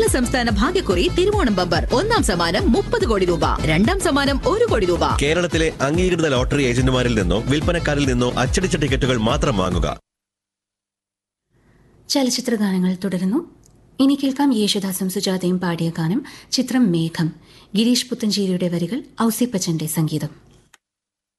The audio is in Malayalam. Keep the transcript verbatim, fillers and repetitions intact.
സംസ്ഥാന ഭാഗ്യക്കുറി തിരുവോണം ബമ്പർ. ഒന്നാം സമ്മാനം മുപ്പത് കോടി രൂപ, രണ്ടാം സമ്മാനം ഒരു കോടി രൂപ. കേരളത്തിലെ അംഗീകൃത ലോട്ടറി ഏജന്റുമാരിൽ നിന്നോ വിൽപ്പനക്കാരിൽ നിന്നോ അച്ചടിച്ച ടിക്കറ്റുകൾ മാത്രം വാങ്ങുക. ചലച്ചിത്ര ഗാനങ്ങൾ തുടരുന്നു. ഇനി കേൾക്കാം യേശുദാസും സുജാതയും പാടിയ ഗാനം. ചിത്രം മേഘം. ഗിരീഷ് പുത്തഞ്ചേരിയുടെ വരികൾ, ഔസേപ്പച്ചന്റെ സംഗീതം.